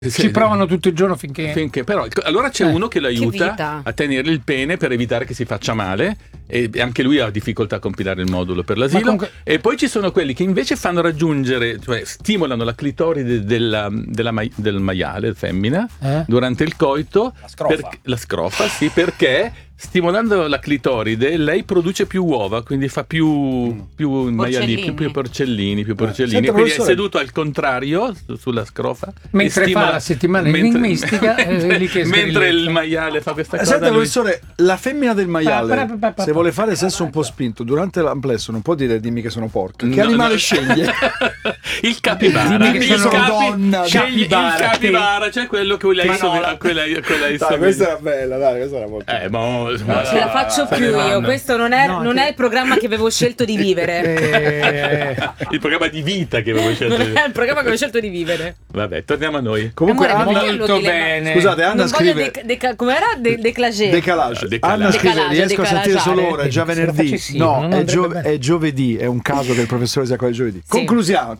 Ci provano tutto il giorno finché però allora c'è uno che lo aiuta a tenere il pene per evitare che si faccia male, e anche lui ha difficoltà a compilare il modulo per l'asilo. Comunque... E poi ci sono quelli che invece fanno raggiungere, cioè stimolano la clitoride del maiale femmina durante il coito, la scrofa, sì, perché stimolando la clitoride lei produce più uova, quindi fa più maiali, più porcellini, quindi è seduto al contrario sulla scrofa mentre fa la settimana enigmistica mentre il maiale fa questa cosa. Senta, professore, la femmina del maiale se vuole fare sesso un po' spinto durante l'amplesso non può dire dimmi che sono porca. Che animale sceglie? Il capibara. Dimmi che sono donna. Il capibara, cioè quello che lei questa era bella, dai, questa era molto non ce la faccio più io. Questo non è il programma che avevo scelto di vivere. Il programma di vita che avevo scelto. Non è il programma che avevo scelto di vivere. Vabbè, torniamo a noi. Comunque Anna, molto bene. Scusate, Anna scrive com'era? Decalage. Anna scrive riesco a sentire solo ora, è già venerdì. No, è giovedì, è un caso che il professore sia qua il giovedì. Conclusiamo.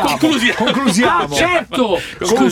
Certo.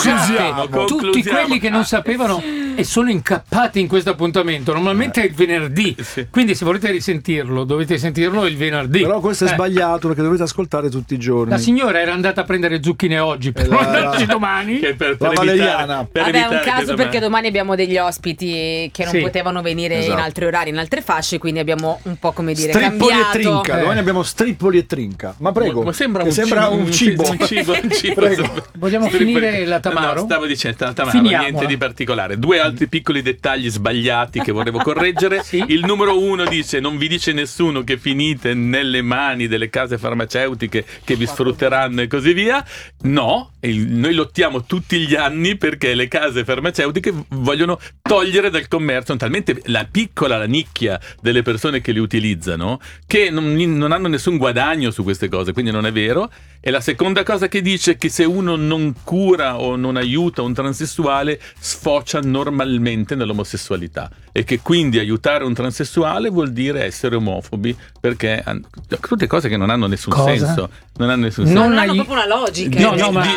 Tutti quelli che non sapevano e sono incappati in questo appuntamento. Normalmente è il venerdì, quindi se volete risentirlo dovete sentirlo il venerdì. Però questo è sbagliato perché dovete ascoltare tutti i giorni. La signora era andata a prendere zucchine oggi per mandarci domani. Che per la valeriana. Vabbè, è un caso perché domani abbiamo degli ospiti che non potevano venire in altri orari, in altre fasce, quindi abbiamo un po' come dire strippoli cambiato. E trinca. Domani abbiamo strippoli e trinca. Ma prego, ma sembra un cibo. Prego. Vogliamo finire la Tamaro? No, stavo dicendo la Tamaro, niente di particolare. Due altri piccoli dettagli sbagliati che volevo correggere. Il numero 1 dice: non vi dice nessuno che finite nelle mani delle case farmaceutiche che vi sfrutteranno e così via. No, noi lottiamo tutti gli anni perché le case farmaceutiche vogliono togliere dal commercio talmente la nicchia delle persone che li utilizzano che non hanno nessun guadagno su queste cose, quindi non è vero. E la seconda cosa che dice è che se uno non cura o non aiuta un transessuale sfocia normalmente nell'omosessualità, e che quindi aiutare un transessuale vuol dire essere omofobi, perché tutte cose che non hanno nessun senso. Non hanno nessun senso. Non hanno proprio una logica.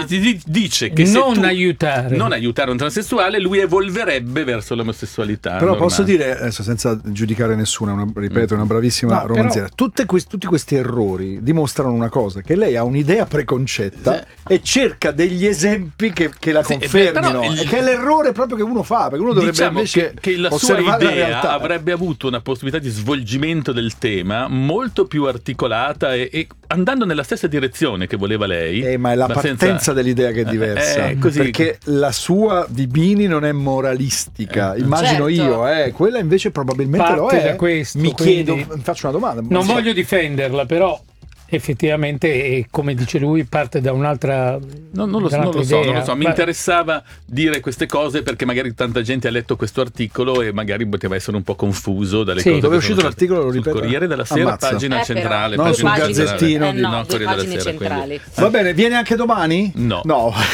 Dice che non se aiutare un transessuale lui evolverebbe verso l'omosessualità. Però normale. posso dire, adesso senza giudicare nessuno, ripeto, è una bravissima romanziera. Tutti questi errori dimostrano una cosa, che lei ha un'idea preconcetta e cerca degli esempi che la confermino, che è l'errore proprio che uno fa, perché uno dovrebbe invece che la sua idea avrebbe avuto una possibilità di svolgimento del tema molto più articolata e andando nella stessa direzione che voleva lei. Ma è la partenza dell'idea che è diversa, perché la sua di Bini non è moralistica, immagino io, quella invece probabilmente parte lo è. Da questo, mi chiedo, faccio una domanda. Non voglio difenderla, però effettivamente, come dice lui, parte da un'altra. Non lo so. Mi interessava dire queste cose perché magari tanta gente ha letto questo articolo e magari poteva essere un po' confuso dalle cose. Dove è uscito l'articolo? Lo ripeto. Corriere della Sera, pagina centrale. Non sul gazzettino. Corriere della Sera. Va bene, viene anche domani? No.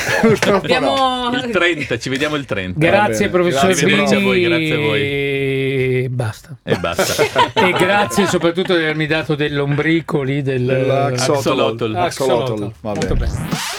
Abbiamo il 30, ci vediamo il 30. Grazie professor Bini. Grazie a voi. Basta. E basta. E grazie soprattutto di avermi dato dell'ombricoli, Axolotl. Molto bene.